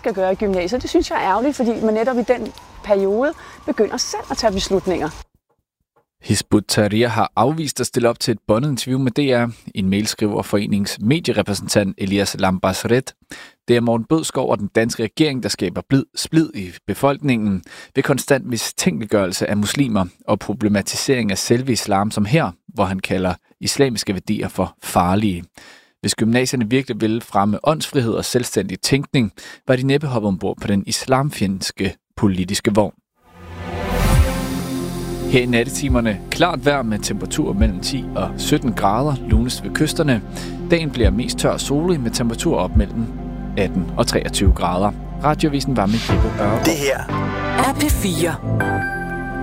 skal gøre i gymnasiet. Det synes jeg er ærgerligt, fordi man netop i den periode begynder selv at tage beslutninger. Hizb ut-Tahrir har afvist at stille op til et båndet interview med DR. En mail skriver foreningens medierepræsentant Elias Lambasret. Det er Morten Bødskov og den danske regering, der skaber splid i befolkningen ved konstant mistænkeliggørelse af muslimer og problematisering af selve islam som her, hvor han kalder islamiske værdier for farlige. Hvis gymnasierne virkelig ville fremme åndsfrihed og selvstændig tænkning, var de næppe hoppet ombord på den islamfjendske politiske vogn. Her i nattetimerne klart vejr med temperaturer mellem 10 og 17 grader, lunest ved kysterne. Dagen bliver mest tør og solig med temperaturer op mellem 18 og 23 grader. Radioavisen var med Jeppe Ørgaard. Det her er P4.